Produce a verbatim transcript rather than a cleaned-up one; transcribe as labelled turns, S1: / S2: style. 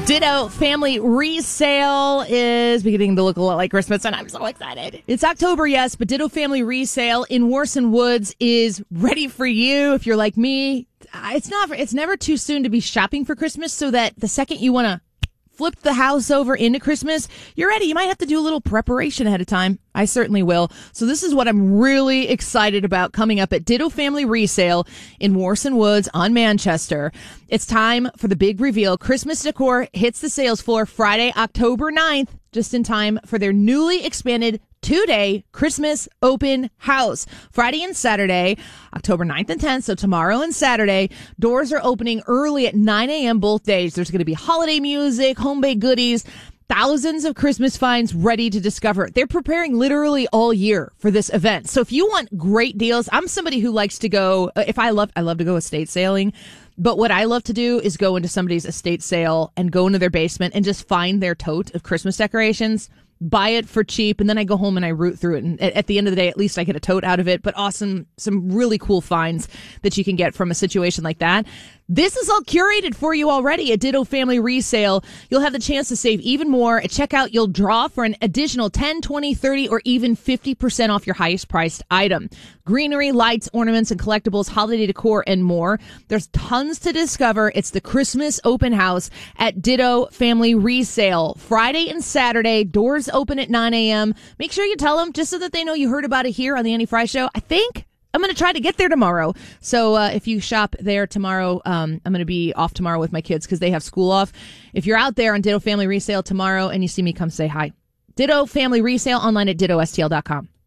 S1: Ditto Family Resale is beginning to look a lot like Christmas, and I'm so excited. It's October, yes, but Ditto Family Resale in Warson Woods is ready for you. If you're like me, it's not. It's never too soon to be shopping for Christmas, so that the second you want to flip the house over into Christmas, you're ready. You might have to do a little preparation ahead of time. I certainly will. So this is what I'm really excited about coming up at Ditto Family Resale in Warson Woods on Manchester. It's time for the big reveal. Christmas decor hits the sales floor Friday, October ninth, just in time for their newly expanded two-day Christmas open house. Friday and Saturday, October ninth and tenth, so tomorrow and Saturday. Doors are opening early at nine a.m. both days. There's going to be holiday music, home-baked goodies, thousands of Christmas finds ready to discover. They're preparing literally all year for this event. So if you want great deals, I'm somebody who likes to go, if I love, I love to go estate sailing. But what I love to do is go into somebody's estate sale and go into their basement and just find their tote of Christmas decorations, buy it for cheap, and then I go home and I root through it. And at the end of the day, at least I get a tote out of it. But awesome, some really cool finds that you can get from a situation like that. This is all curated for you already at Ditto Family Resale. You'll have the chance to save even more. At checkout, you'll draw for an additional ten, twenty, thirty, or even fifty percent off your highest priced item. Greenery, lights, ornaments, and collectibles, holiday decor, and more. There's tons to discover. It's the Christmas open house at Ditto Family Resale. Friday and Saturday, doors open at nine a.m. Make sure you tell them just so that they know you heard about it here on the Annie Fry Show. I think I'm going to try to get there tomorrow. So uh, if you shop there tomorrow, um, I'm going to be off tomorrow with my kids because they have school off. If you're out there on Ditto Family Resale tomorrow and you see me, come say hi. Ditto Family Resale online at ditto s t l dot com.